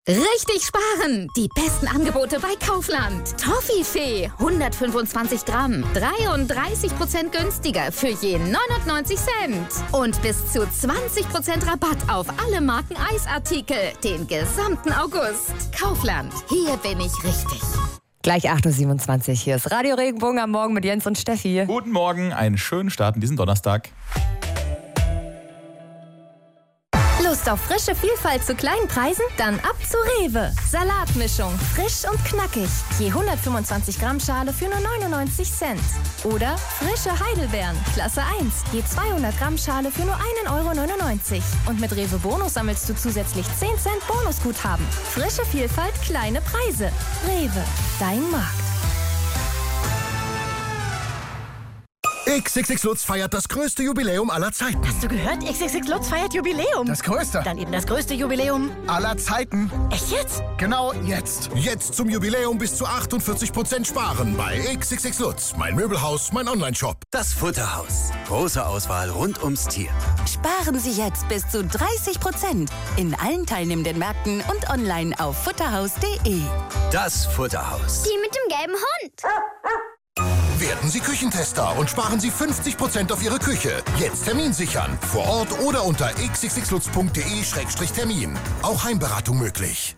Richtig sparen! Die besten Angebote bei Kaufland. Toffifee 125 Gramm, 33% günstiger für je 99 Cent. Und bis zu 20% Rabatt auf alle Marken Eisartikel den gesamten August. Kaufland, hier bin ich richtig. Gleich 8.27 Uhr. Hier ist Radio Regenbogen am Morgen mit Jens und Steffi. Guten Morgen, einen schönen Start in diesen Donnerstag. Lust auf frische Vielfalt zu kleinen Preisen? Dann ab zu Rewe. Salatmischung, frisch und knackig. Je 125 Gramm Schale für nur 99 Cent. Oder frische Heidelbeeren, Klasse 1. Je 200 Gramm Schale für nur 1,99 €. Und mit Rewe Bonus sammelst du zusätzlich 10 Cent Bonusguthaben. Frische Vielfalt, kleine Preise. Rewe, dein Markt. XXX Lutz feiert das größte Jubiläum aller Zeiten. Hast du gehört? XXX Lutz feiert Jubiläum. Das größte. Dann eben das größte Jubiläum aller Zeiten. Echt jetzt? Genau jetzt. Jetzt zum Jubiläum bis zu 48% sparen bei XXX Lutz. Mein Möbelhaus, mein Onlineshop. Das Futterhaus. Große Auswahl rund ums Tier. Sparen Sie jetzt bis zu 30% in allen teilnehmenden Märkten und online auf futterhaus.de. Das Futterhaus. Die mit dem gelben Hund. Werden Sie Küchentester und sparen Sie 50% auf Ihre Küche. Jetzt Termin sichern. Vor Ort oder unter xxxlutz.de/termin. Auch Heimberatung möglich.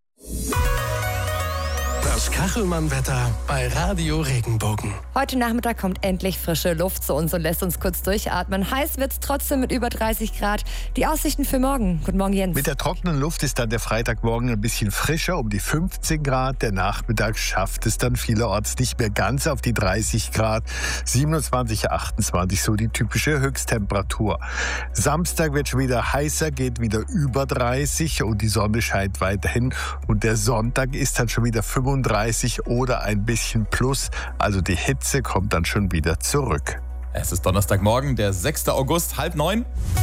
Das Kachelmann-Wetter bei Radio Regenbogen. Heute Nachmittag kommt endlich frische Luft zu uns und lässt uns kurz durchatmen. Heiß wird's trotzdem mit über 30 Grad. Die Aussichten für morgen. Guten Morgen, Jens. Mit der trockenen Luft ist dann der Freitagmorgen ein bisschen frischer, um die 15 Grad. Der Nachmittag schafft es dann vielerorts nicht mehr ganz auf die 30 Grad. 27, 28, so die typische Höchsttemperatur. Samstag wird schon wieder heißer, geht wieder über 30 und die Sonne scheint weiterhin. Und der Sonntag ist dann schon wieder 35 oder ein bisschen plus. Also die Hitze kommt dann schon wieder zurück. Es ist Donnerstagmorgen, der 6. August, 8:30.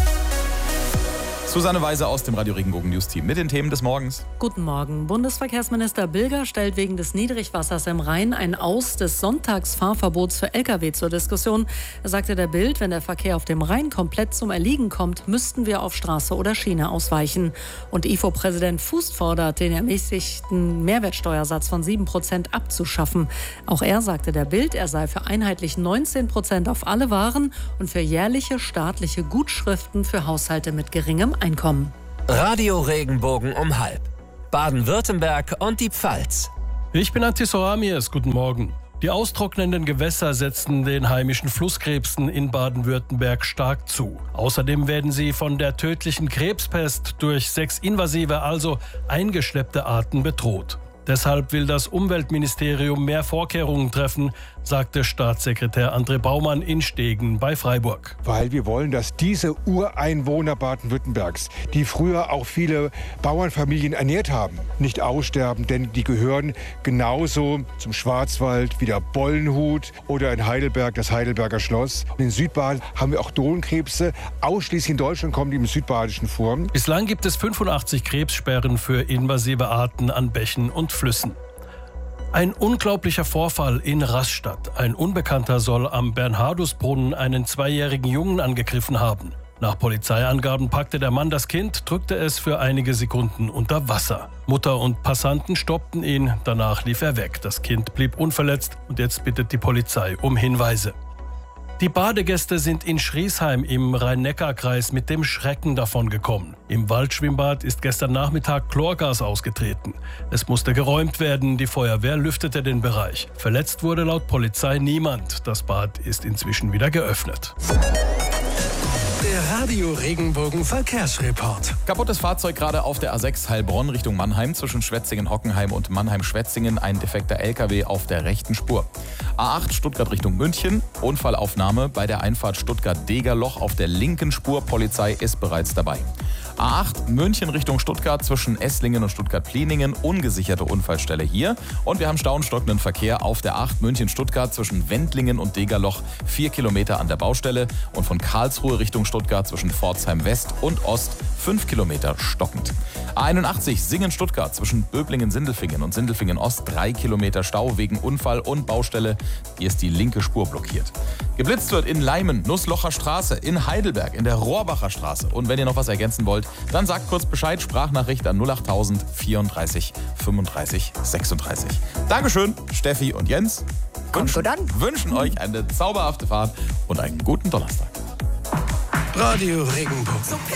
Susanne Weise aus dem Radio Regenbogen News Team mit den Themen des Morgens. Guten Morgen. Bundesverkehrsminister Bilger stellt wegen des Niedrigwassers im Rhein ein Aus des Sonntagsfahrverbots für Lkw zur Diskussion. Er sagte der Bild, wenn der Verkehr auf dem Rhein komplett zum Erliegen kommt, müssten wir auf Straße oder Schiene ausweichen. Und IFO-Präsident Fuß fordert, den ermäßigten Mehrwertsteuersatz von 7% abzuschaffen. Auch er sagte der Bild, er sei für einheitlich 19% auf alle Waren und für jährliche staatliche Gutschriften für Haushalte mit geringem Einkommen. Radio Regenbogen um 12:30. Baden-Württemberg und die Pfalz. Ich bin Antis Oramies. Guten Morgen. Die austrocknenden Gewässer setzen den heimischen Flusskrebsen in Baden-Württemberg stark zu. Außerdem werden sie von der tödlichen Krebspest durch 6 invasive, also eingeschleppte Arten bedroht. Deshalb will das Umweltministerium mehr Vorkehrungen treffen, sagte Staatssekretär André Baumann in Stegen bei Freiburg. Weil wir wollen, dass diese Ureinwohner Baden-Württembergs, die früher auch viele Bauernfamilien ernährt haben, nicht aussterben, denn die gehören genauso zum Schwarzwald wie der Bollenhut oder in Heidelberg das Heidelberger Schloss. Und in Südbaden haben wir auch Dohlenkrebse. Ausschließlich in Deutschland kommen die im Südbadischen vor. Bislang gibt es 85 Krebssperren für invasive Arten an Bächen und Flüssen. Ein unglaublicher Vorfall in Rastatt. Ein Unbekannter soll am Bernhardusbrunnen einen 2-jährigen Jungen angegriffen haben. Nach Polizeiangaben packte der Mann das Kind, drückte es für einige Sekunden unter Wasser. Mutter und Passanten stoppten ihn, danach lief er weg. Das Kind blieb unverletzt und jetzt bittet die Polizei um Hinweise. Die Badegäste sind in Schriesheim im Rhein-Neckar-Kreis mit dem Schrecken davongekommen. Im Waldschwimmbad ist gestern Nachmittag Chlorgas ausgetreten. Es musste geräumt werden, die Feuerwehr lüftete den Bereich. Verletzt wurde laut Polizei niemand. Das Bad ist inzwischen wieder geöffnet. Der Radio Regenbogen Verkehrsreport. Kaputtes Fahrzeug gerade auf der A6 Heilbronn Richtung Mannheim zwischen Schwetzingen-Hockenheim und Mannheim-Schwetzingen. Ein defekter LKW auf der rechten Spur. A8 Stuttgart Richtung München. Unfallaufnahme bei der Einfahrt Stuttgart-Degerloch auf der linken Spur. Polizei ist bereits dabei. A8 München Richtung Stuttgart zwischen Esslingen und Stuttgart-Pliningen. Ungesicherte Unfallstelle hier. Und wir haben stauenstockenden Verkehr auf der 8 München-Stuttgart zwischen Wendlingen und Degerloch. 4 Kilometer an der Baustelle. Und von Karlsruhe Richtung Stuttgart zwischen Pforzheim West und Ost 5 Kilometer stockend. A81 Singen-Stuttgart zwischen Böblingen-Sindelfingen und Sindelfingen-Ost 3 Kilometer Stau wegen Unfall und Baustelle. Hier ist die linke Spur blockiert. Geblitzt wird in Leimen, Nusslocher Straße, in Heidelberg, in der Rohrbacher Straße. Und wenn ihr noch was ergänzen wollt, wollt, dann sagt kurz Bescheid, Sprachnachricht an 08000 34 35 36. Dankeschön, Steffi und Jens. Wünschen euch eine zauberhafte Fahrt und einen guten Donnerstag. Radio Regenbogen.